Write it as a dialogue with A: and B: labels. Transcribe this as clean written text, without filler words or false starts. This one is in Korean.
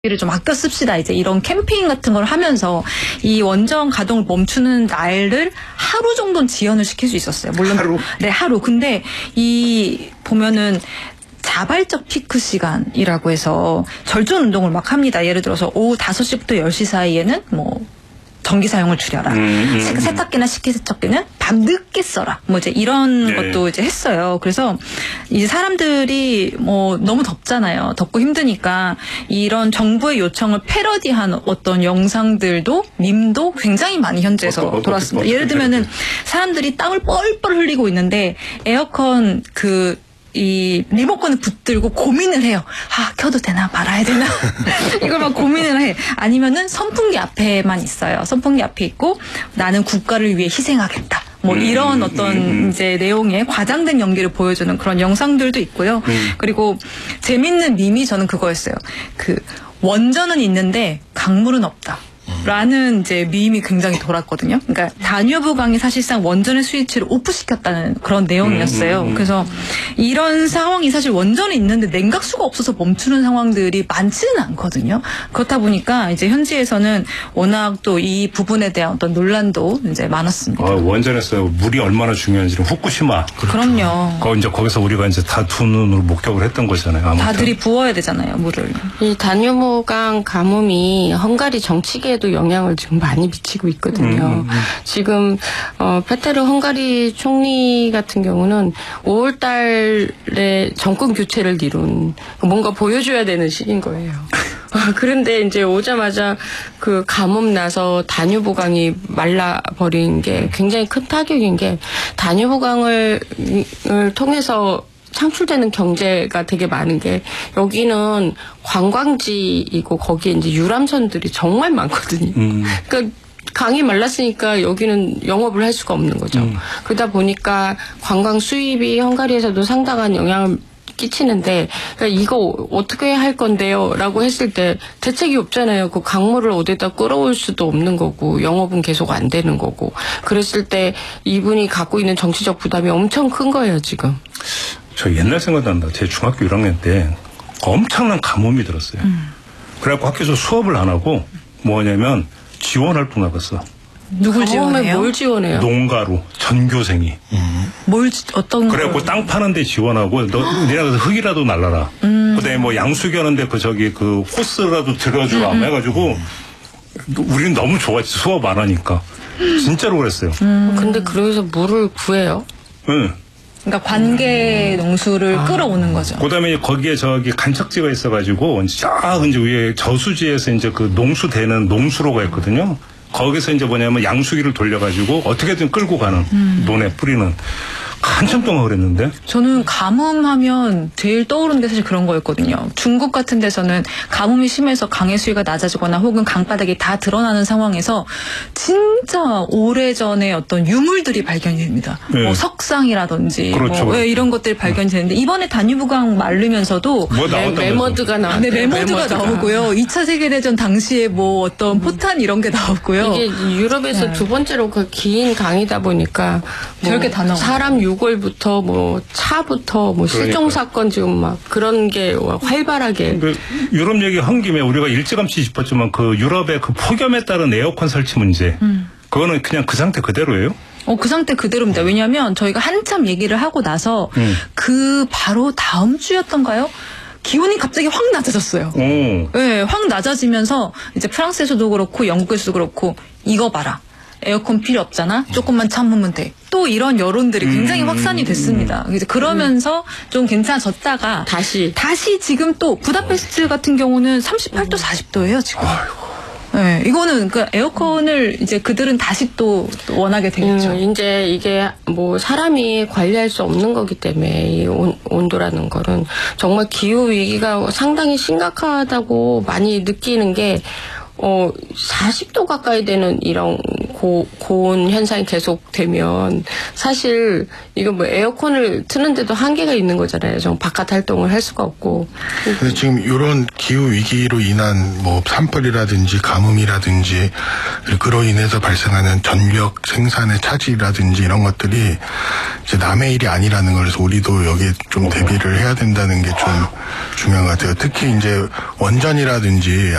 A: 를 좀 아껴 씁시다. 이제 이런 캠페인 같은 걸 하면서 이 원전 가동을 멈추는 날을 하루 정도는 지연을 시킬 수 있었어요. 물론
B: 하루?
A: 네, 하루. 근데 이 보면은 자발적 피크 시간이라고 해서 절전 운동을 막 합니다. 예를 들어서 오후 5시부터 10시 사이에는 뭐 전기 사용을 줄여라. 세탁기나 식기세척기는 밤 늦게 써라. 뭐 이제 이런
B: 네.
A: 것도 이제 했어요. 그래서 이제 사람들이 뭐 너무 덥잖아요. 덥고 힘드니까 이런 정부의 요청을 패러디한 어떤 영상들도 밈도 굉장히 많이 현지에서 돌았습니다. 예를 들면은 사람들이 땀을 뻘뻘 흘리고 있는데 에어컨 이 리모컨을 붙들고 고민을 해요. 아, 켜도 되나 말아야 되나 이걸 막 고민을 해. 아니면은 선풍기 앞에만 있어요. 선풍기 앞에 있고 나는 국가를 위해 희생하겠다. 뭐 이런 어떤 이제 내용의 과장된 연기를 보여주는 그런 영상들도 있고요. 그리고 재밌는 밈이 저는 그거였어요. 원전은 있는데 강물은 없다. 라는 이제 밈이 굉장히 돌았거든요. 그러니까 다뉴브강이 사실상 원전의 스위치를 오프시켰다는 그런 내용이었어요. 그래서 이런 상황이 사실 원전에 있는데 냉각수가 없어서 멈추는 상황들이 많지는 않거든요. 그렇다 보니까 이제 현지에서는 워낙 또 이 부분에 대한 어떤 논란도 이제 많았습니다.
B: 원전에서 물이 얼마나 중요한지는 후쿠시마.
A: 그럼요.
B: 이제 거기서 우리가 이제 다 두 눈으로 목격을 했던 거잖아요. 아무튼.
A: 다 들이부어야 되잖아요, 물을.
C: 이 다뉴브강 가뭄이 헝가리 정치계에도 영향을 지금 많이 미치고 있거든요. 지금 페테르 헝가리 총리 같은 경우는 5월 달에 정권 교체를 이룬 뭔가 보여줘야 되는 시기인 거예요. 그런데 이제 오자마자 가뭄 나서 다뉴브강이 말라버린 게 굉장히 큰 타격인 게 다뉴브강을 통해서 창출되는 경제가 되게 많은 게 여기는 관광지이고 거기에 이제 유람선들이 정말 많거든요. 그러니까 강이 말랐으니까 여기는 영업을 할 수가 없는 거죠. 그러다 보니까 관광 수입이 헝가리에서도 상당한 영향을 끼치는데 그러니까 이거 어떻게 할 건데요? 라고 했을 때 대책이 없잖아요. 그 강물을 어디다 끌어올 수도 없는 거고 영업은 계속 안 되는 거고 그랬을 때 이분이 갖고 있는 정치적 부담이 엄청 큰 거예요 지금.
B: 저 옛날 생각난다. 제 중학교 1학년 때 엄청난 가뭄이 들었어요. 그래갖고 학교에서 수업을 안 하고 뭐냐면 지원 활동 나갔어.
A: 누굴 지원해요?
C: 뭘 지원해요?
B: 농가로 전교생이.
A: 어떤
B: 그래갖고 땅 파는 데 지원하고 니네 가서 흙이라도 날라라. 그다음에 뭐 양수기 하는데 호스라도 들어주라 해가지고 우리는 너무 좋았지. 수업 안 하니까. 진짜로 그랬어요.
C: 근데 그러면서 물을 구해요?
B: 응.
A: 그러니까 관계 농수를 끌어오는 거죠.
B: 그다음에 거기에 간척지가 있어가지고 이제 위에 저수지에서 이제 농수되는 농수로가 있거든요. 거기서 이제 뭐냐면 양수기를 돌려가지고 어떻게든 끌고 가는 논에 뿌리는 한참 동안 그랬는데.
A: 저는 가뭄하면 제일 떠오르는 게 사실 그런 거였거든요. 중국 같은 데서는 가뭄이 심해서 강의 수위가 낮아지거나 혹은 강바닥이 다 드러나는 상황에서 진짜 오래전에 어떤 유물들이 발견이 됩니다.
B: 네.
A: 뭐 석상이라든지
B: 그렇죠,
A: 뭐
B: 그렇죠.
A: 이런 것들이 발견이 되는데 이번에 다뉴브강 마르면서도
C: 매머드가 나왔어요.
A: 네, 매머드가 나오고요. 2차 세계대전 당시에 뭐 어떤 포탄 이런 게 나오고요.
C: 이게 유럽에서
A: 네.
C: 두 번째로 긴 강이다 보니까
A: 별게 다 나와요.
C: 사람 유골부터 뭐 차부터 뭐 실종 사건 지금 막 그런 게 활발하게.
B: 유럽 얘기 한 김에 우리가 일찌감치 짚었지만 유럽의 폭염에 따른 에어컨 설치 문제. 그거는 그냥 그 상태 그대로예요?
A: 그 상태 그대로입니다. 왜냐하면 저희가 한참 얘기를 하고 나서 바로 다음 주였던가요? 기온이 갑자기 확 낮아졌어요. 네, 확 낮아지면서 이제 프랑스에서도 그렇고 영국에서도 그렇고 이거 봐라. 에어컨 필요 없잖아. 조금만 참으면 돼. 또 이런 여론들이 굉장히 확산이 됐습니다. 이제 그러면서 좀 괜찮아졌다가 다시 지금 또 부다페스트 같은 경우는 38도, 40도예요 지금. 네, 이거는 에어컨을 이제 그들은 다시 또 원하게 되겠죠.
C: 이제 이게 뭐 사람이 관리할 수 없는 거기 때문에 이 온도라는 거는 정말 기후 위기가 상당히 심각하다고 많이 느끼는 게 40도 가까이 되는 이런 고온 현상이 계속되면 사실 이거 뭐 에어컨을 트는데도 한계가 있는 거잖아요. 좀 바깥 활동을 할 수가 없고.
D: 근데 지금 이런 기후 위기로 인한 뭐 산불이라든지 가뭄이라든지 그로 인해서 발생하는 전력 생산의 차질이라든지 이런 것들이 이제 남의 일이 아니라는 걸 그래서 우리도 여기에 좀 대비를 해야 된다는 게 좀 중요한 것 같아요. 특히 이제 원전이라든지